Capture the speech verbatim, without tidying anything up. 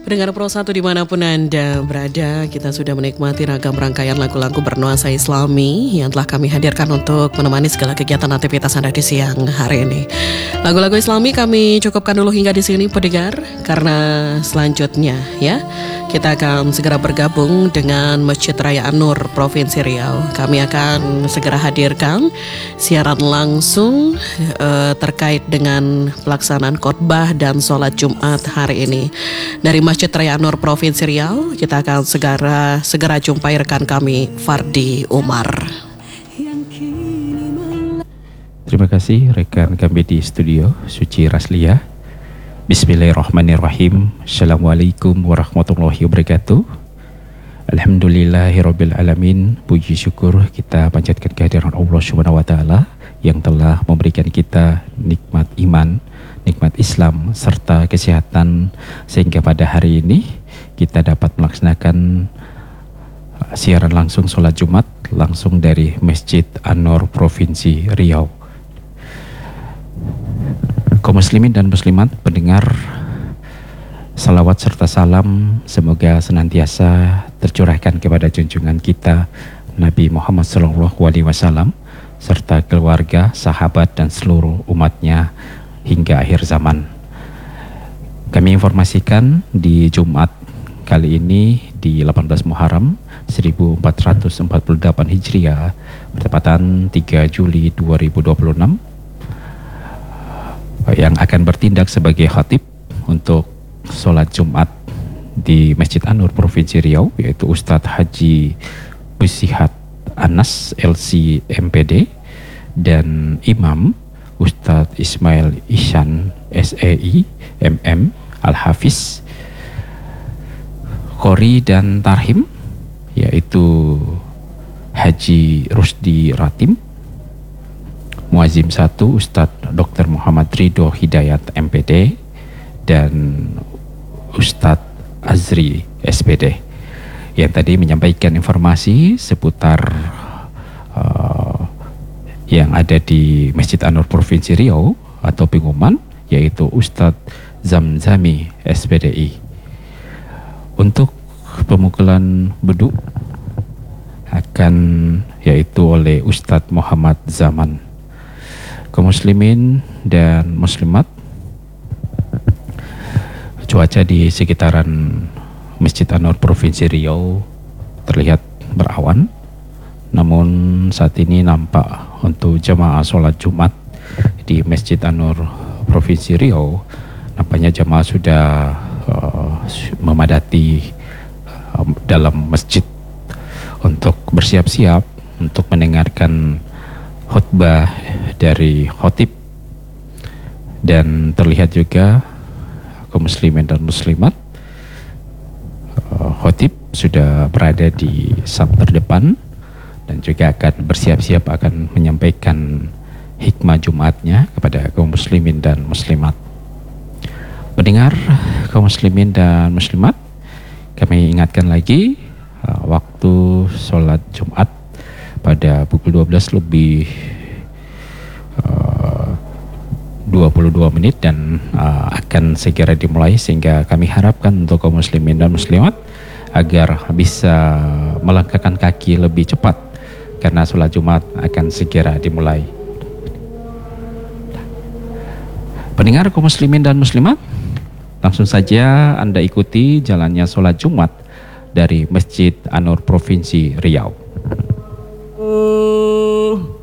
Pendengar Pro satu dimanapun Anda berada, kita sudah menikmati ragam rangkaian lagu-lagu bernuansa Islami yang telah kami hadirkan untuk menemani segala kegiatan aktivitas Anda di siang hari ini. Lagu-lagu Islami kami cukupkan dulu hingga di sini, pendengar, karena selanjutnya ya kita akan segera bergabung dengan Masjid Raya An-Nur Provinsi Riau. Kami akan segera hadirkan siaran langsung eh, terkait dengan pelaksanaan khotbah dan sholat Jumat hari ini dari Masjid Raya An-Nur Provinsi Riau. Kita akan segera segera jumpai rekan kami Fardi Umar. Terima kasih rekan kami di studio Suci Raslia. Bismillahirrahmanirrahim. Assalamualaikum warahmatullahi wabarakatuh. Alhamdulillahirabbil alamin. Puji syukur kita panjatkan kehadiran Allah Subhanahu wa taala yang telah memberikan kita nikmat iman, nikmat Islam serta kesehatan sehingga pada hari ini kita dapat melaksanakan siaran langsung sholat Jumat langsung dari Masjid An-Nur Provinsi Riau. Kaum muslimin dan muslimat pendengar, salawat serta salam semoga senantiasa tercurahkan kepada junjungan kita Nabi Muhammad shallallahu alaihi wasallam serta keluarga, sahabat dan seluruh umatnya hingga akhir zaman. Kami informasikan di Jumat kali ini di delapan belas Muharram seribu empat ratus empat puluh delapan Hijriah bertepatan tiga Juli dua ribu dua puluh enam yang akan bertindak sebagai khatib untuk sholat Jumat di Masjid An-Nur Provinsi Riau yaitu Ustadz Haji Busihat Anas L C M P D dan Imam Ustadz Ismail Ihsan S E I M M Al-Hafiz Qori dan Tarhim yaitu Haji Rusdi Ratim, Muazzim satu Ustadz Doktor Muhammad Ridho Hidayat M P D dan Ustadz Azri S P D yang tadi menyampaikan informasi seputar uh, yang ada di Masjid An-Nur Provinsi Riau atau pengumuman yaitu Ustadz Zamzami S P D I. Untuk pemukulan beduk akan yaitu oleh Ustadz Muhammad Zaman. Kaum muslimin dan muslimat, cuaca di sekitaran Masjid An-Nur Provinsi Riau terlihat berawan, namun saat ini nampak untuk jemaah sholat Jumat di Masjid An-Nur Provinsi Riau nampaknya jemaah sudah uh, memadati uh, dalam masjid untuk bersiap-siap untuk mendengarkan khutbah dari khatib, dan terlihat juga kaum muslimin dan muslimat uh, khatib sudah berada di saf terdepan dan juga akan bersiap-siap akan menyampaikan hikmah Jumatnya kepada kaum muslimin dan muslimat. Pendengar kaum muslimin dan muslimat, kami ingatkan lagi uh, waktu sholat Jumat pada pukul dua belas lebih uh, dua puluh dua menit dan uh, akan segera dimulai sehingga kami harapkan untuk kaum muslimin dan muslimat agar bisa melangkahkan kaki lebih cepat karena sholat Jumat akan segera dimulai. Pendengar kaum muslimin dan muslimat, langsung saja Anda ikuti jalannya sholat Jumat dari Masjid An-Nur Provinsi Riau. Oh.